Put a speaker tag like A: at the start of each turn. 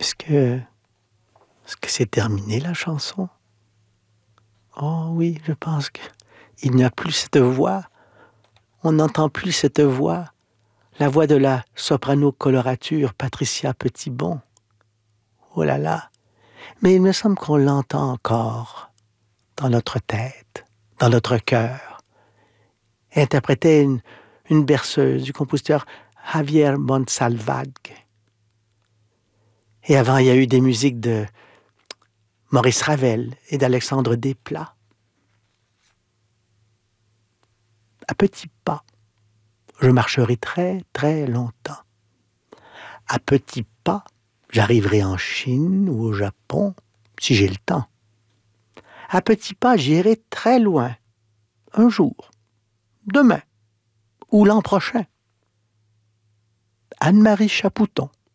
A: Est-ce que c'est terminé la chanson? Oh oui, je pense qu'il n'y a plus cette voix. On n'entend plus cette voix. La voix de la soprano colorature Patricia Petitbon. Oh là là! Mais il me semble qu'on l'entend encore dans notre tête, dans notre cœur. Elle interprétait une berceuse du compositeur Javier Monsalvat. Et avant, il y a eu des musiques de Maurice Ravel et d'Alexandre Desplat. À petits pas, je marcherai très très longtemps. À petits pas, j'arriverai en Chine ou au Japon, si j'ai le temps. À petits pas, j'irai très loin, un jour, demain ou l'an prochain. Anne-Marie Chapouton.